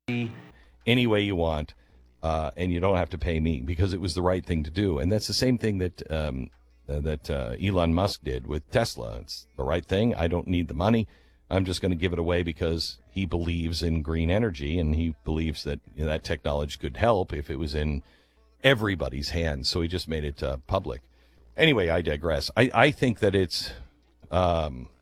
any way you want, and you don't have to pay me because it was the right thing to do. And that's the same thing that Elon Musk did with Tesla. It's the right thing. I don't need the money. I'm just going to give it away because he believes in green energy, and he believes that that technology could help if it was in everybody's hands. So he just made it public. Anyway, I digress. I think that it's